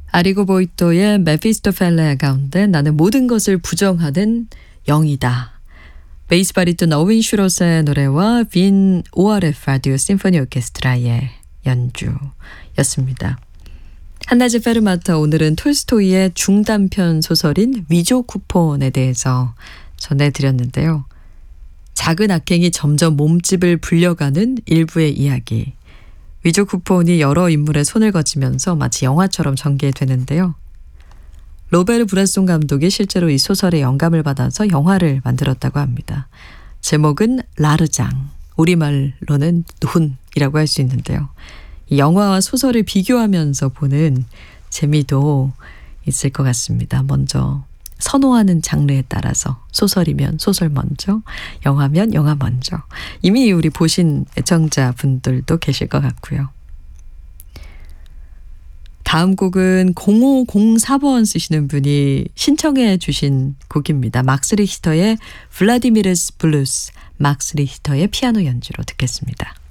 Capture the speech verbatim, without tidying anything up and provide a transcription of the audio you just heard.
아리고 보이토의 메피스토펠레 가운데 나는 모든 것을 부정하는 영이다. 베이스 바리톤 어윈 슈로스의 노래와 빈 오아르에프 라디오 심포니 오케스트라의 연주였습니다. 한나즈 페르마타 오늘은 톨스토이의 중단편 소설인 위조 쿠폰에 대해서 전해드렸는데요. 작은 악행이 점점 몸집을 불려가는 일부의 이야기. 위조 쿠폰이 여러 인물의 손을 거치면서 마치 영화처럼 전개되는데요. 로베르 브레송 감독이 실제로 이 소설에 영감을 받아서 영화를 만들었다고 합니다. 제목은 라르장, 우리말로는 돈이라고 할 수 있는데요. 이 영화와 소설을 비교하면서 보는 재미도 있을 것 같습니다. 먼저 선호하는 장르에 따라서 소설이면 소설 먼저, 영화면 영화 먼저. 이미 우리 보신 애청자분들도 계실 것 같고요. 다음 곡은 공오공사 번 쓰시는 분이 신청해 주신 곡입니다. 막스 리히터의 블라디미르스 블루스, 막스 리히터의 피아노 연주로 듣겠습니다.